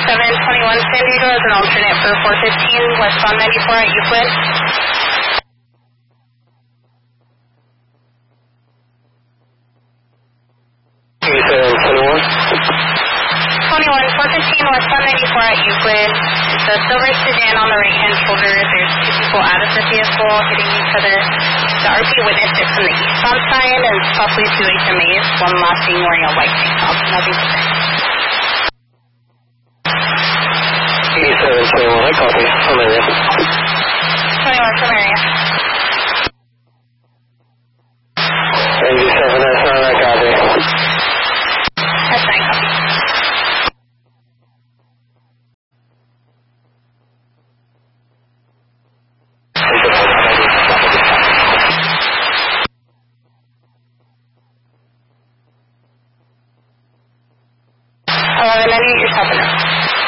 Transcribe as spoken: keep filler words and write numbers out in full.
seven twenty-one San Diego is an alternate for four fifteen westbound ninety-four at Euclid. eighty-seven twenty-one. twenty-one four fifteen westbound ninety-four at Euclid. It's a silver sedan on the right-hand shoulder. There's two people out of the vehicle hitting each other. The R P witnessed it from the eastbound side and possibly two H M As. One last being wearing a white tank top. Nothing to say. eighty-seven twenty-one, I copy. I'm area. twenty-one from area. eighty-seven, that's not I copy. That's nine copy. eleven ninety-eight, you're stopping up.